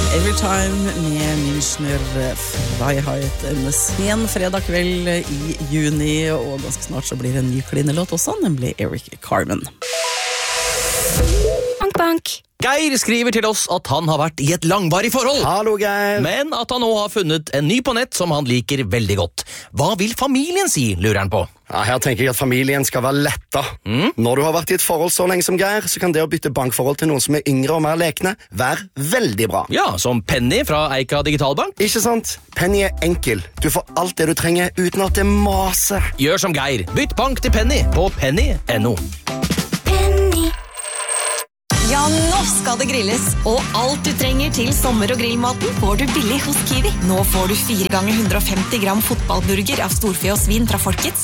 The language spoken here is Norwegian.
Everytime med Münchner Freiheit. En sen fredag kveld i juni, og ganske snart så blir det en ny klinelåt også, nemlig Eric Carmen. Bank, bank. Geir skriver til oss at han har vært i et langvarig forhold. Hallo, Geir. Men at han nå har funnet en ny på nett som han liker veldig godt. Hva vil familien si, lurer han på? Ja, her tenker jeg at familien skal være letta. Når du har vært i et forhold så lenge som Geir, så kan det å bytte bankforhold til noen som er yngre og mer lekne være veldig bra. Ja, som Penny fra Eika Digitalbank. Ikke sant? Penny er enkel. Du får alt det du trenger uten at det maser. Gjør som Geir. Bytt bank til Penny på penny.no. Ja, nå skal det grilles, og alt du trenger til sommer- og grillmaten får du billig hos Kiwi. Nå får du 4 ganger 150 gram fotballburger av storfe og svin fra Folkets